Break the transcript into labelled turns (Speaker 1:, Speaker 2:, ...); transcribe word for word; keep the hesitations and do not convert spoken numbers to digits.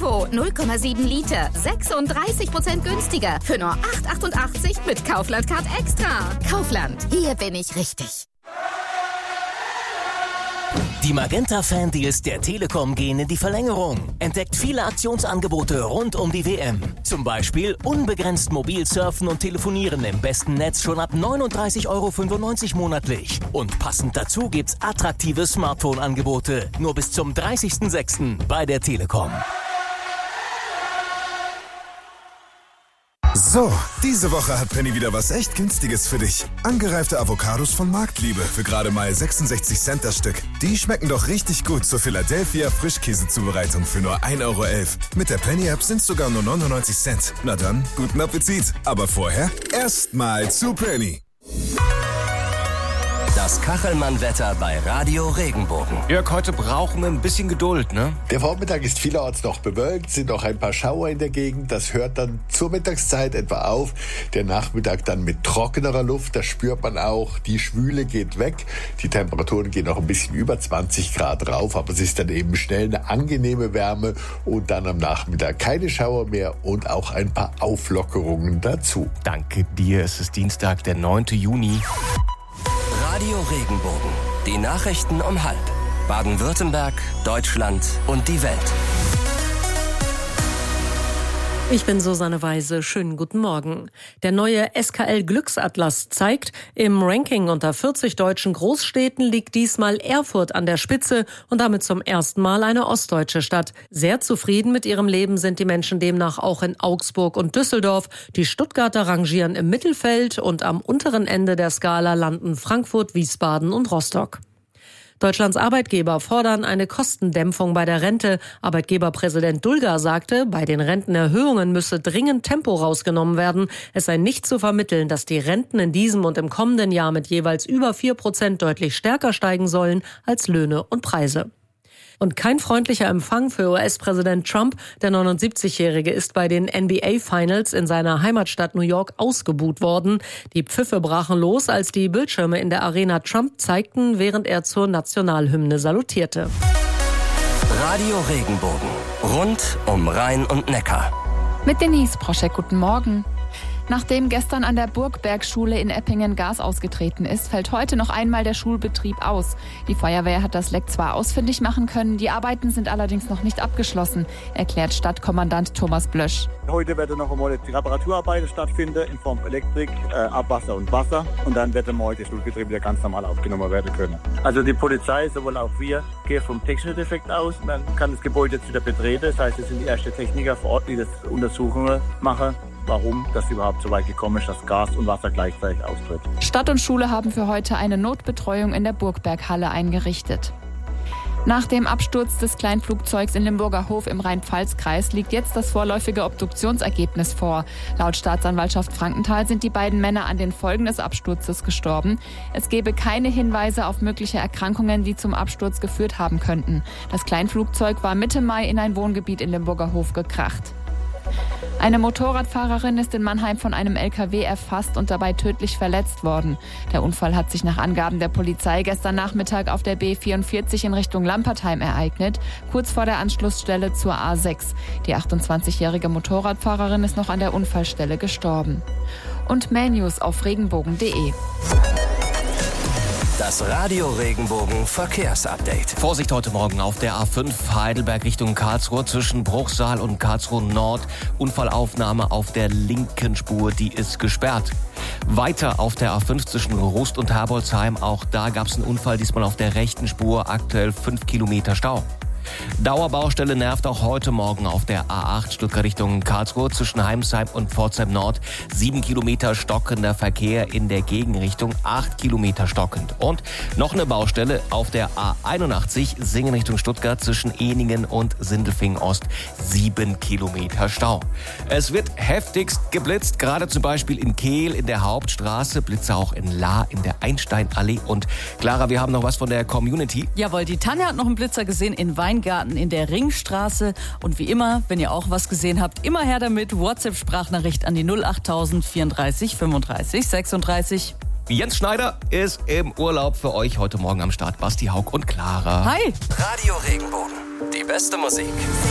Speaker 1: Evo, null Komma sieben Liter, sechsunddreißig Prozent günstiger. Für nur acht Euro achtundachtzig mit Kaufland Card Extra. Kaufland, hier bin ich richtig.
Speaker 2: Die Magenta-Fan-Deals der Telekom gehen in die Verlängerung. Entdeckt viele Aktionsangebote rund um die W M. Zum Beispiel unbegrenzt mobil surfen und telefonieren im besten Netz schon ab neununddreißig Euro fünfundneunzig monatlich. Und passend dazu gibt's attraktive Smartphone-Angebote. Nur bis zum dreißigsten sechsten bei der Telekom.
Speaker 3: So, diese Woche hat Penny wieder was echt Günstiges für dich. Angereifte Avocados von Marktliebe für gerade mal sechsundsechzig Cent das Stück. Die schmecken doch richtig gut zur Philadelphia Frischkäsezubereitung für nur ein Euro elf. Mit der Penny-App sind es sogar nur neunundneunzig Cent. Na dann, guten Appetit. Aber vorher erstmal zu Penny.
Speaker 2: Das Kachelmann-Wetter bei Radio Regenbogen.
Speaker 4: Jörg, heute brauchen wir ein bisschen Geduld, ne?
Speaker 5: Der Vormittag ist vielerorts noch bewölkt, sind noch ein paar Schauer in der Gegend. Das hört dann zur Mittagszeit etwa auf. Der Nachmittag dann mit trockenerer Luft, das spürt man auch. Die Schwüle geht weg. Die Temperaturen gehen noch ein bisschen über zwanzig Grad rauf, aber es ist dann eben schnell eine angenehme Wärme und dann am Nachmittag keine Schauer mehr und auch ein paar Auflockerungen dazu.
Speaker 4: Danke dir, es ist Dienstag, der neunten Juni.
Speaker 2: Radio Regenbogen. Die Nachrichten um halb. Baden-Württemberg, Deutschland und die Welt.
Speaker 6: Ich bin Susanne Weise. Schönen guten Morgen. Der neue S K L-Glücksatlas zeigt, im Ranking unter vierzig deutschen Großstädten liegt diesmal Erfurt an der Spitze und damit zum ersten Mal eine ostdeutsche Stadt. Sehr zufrieden mit ihrem Leben sind die Menschen demnach auch in Augsburg und Düsseldorf. Die Stuttgarter rangieren im Mittelfeld und am unteren Ende der Skala landen Frankfurt, Wiesbaden und Rostock. Deutschlands Arbeitgeber fordern eine Kostendämpfung bei der Rente. Arbeitgeberpräsident Dulger sagte, bei den Rentenerhöhungen müsse dringend Tempo rausgenommen werden. Es sei nicht zu vermitteln, dass die Renten in diesem und im kommenden Jahr mit jeweils über vier Prozent deutlich stärker steigen sollen als Löhne und Preise. Und kein freundlicher Empfang für U S-Präsident Trump. Der neunundsiebzigjährige ist bei den N B A-Finals in seiner Heimatstadt New York ausgebuht worden. Die Pfiffe brachen los, als die Bildschirme in der Arena Trump zeigten, während er zur Nationalhymne salutierte.
Speaker 2: Radio Regenbogen. Rund um Rhein und Neckar.
Speaker 7: Mit Denise Proschek, guten Morgen. Nachdem gestern an der Burgbergschule in Eppingen Gas ausgetreten ist, fällt heute noch einmal der Schulbetrieb aus. Die Feuerwehr hat das Leck zwar ausfindig machen können, die Arbeiten sind allerdings noch nicht abgeschlossen, erklärt Stadtkommandant Thomas Blösch.
Speaker 8: Heute werden noch einmal die Reparaturarbeiten stattfinden in Form Elektrik, äh, Abwasser und Wasser. Und dann wird morgen der Schulbetrieb wieder ganz normal aufgenommen werden können. Also die Polizei, sowohl auch wir, gehen vom technischen Defekt aus. Man kann das Gebäude jetzt wieder betreten. Das heißt, es sind die ersten Techniker vor Ort, die das Untersuchungen machen, warum das überhaupt so weit gekommen ist, dass Gas und Wasser gleichzeitig austritt.
Speaker 7: Stadt und Schule haben für heute eine Notbetreuung in der Burgberghalle eingerichtet. Nach dem Absturz des Kleinflugzeugs in Limburger Hof im Rhein-Pfalz-Kreis liegt jetzt das vorläufige Obduktionsergebnis vor. Laut Staatsanwaltschaft Frankenthal sind die beiden Männer an den Folgen des Absturzes gestorben. Es gebe keine Hinweise auf mögliche Erkrankungen, die zum Absturz geführt haben könnten. Das Kleinflugzeug war Mitte Mai in ein Wohngebiet in Limburger Hof gekracht. Eine Motorradfahrerin ist in Mannheim von einem L K W erfasst und dabei tödlich verletzt worden. Der Unfall hat sich nach Angaben der Polizei gestern Nachmittag auf der B vierundvierzig in Richtung Lampertheim ereignet, kurz vor der Anschlussstelle zur A sechs. Die achtundzwanzigjährige Motorradfahrerin ist noch an der Unfallstelle gestorben. Und mehr News auf regenbogen punkt de.
Speaker 2: Das Radio Regenbogen Verkehrsupdate.
Speaker 4: Vorsicht heute Morgen auf der A fünf Heidelberg Richtung Karlsruhe zwischen Bruchsal und Karlsruhe Nord. Unfallaufnahme auf der linken Spur, die ist gesperrt. Weiter auf der A fünf zwischen Rust und Herbolzheim. Auch da gab es einen Unfall, diesmal auf der rechten Spur, aktuell fünf Kilometer Stau. Dauerbaustelle nervt auch heute Morgen auf der A acht Stuttgart Richtung Karlsruhe zwischen Heimsheim und Pforzheim Nord. Sieben Kilometer stockender Verkehr in der Gegenrichtung, acht Kilometer stockend. Und noch eine Baustelle auf der A einundachtzig Singen Richtung Stuttgart zwischen Ehningen und Sindelfingen Ost. Sieben Kilometer Stau. Es wird heftigst geblitzt, gerade zum Beispiel in Kehl in der Hauptstraße, Blitze auch in Lahr in der Einsteinallee. Und Clara, wir haben noch was von der Community.
Speaker 9: Jawohl, die Tanja hat noch einen Blitzer gesehen in Weingarten in der Ringstraße. Und wie immer, wenn ihr auch was gesehen habt, immer her damit. WhatsApp-Sprachnachricht an die null achttausend vierunddreißig fünfunddreißig sechsunddreißig.
Speaker 4: Jens Schneider ist im Urlaub für euch heute Morgen am Start. Basti, Haug und Clara.
Speaker 9: Hi!
Speaker 2: Radio Regenbogen. Die beste Musik.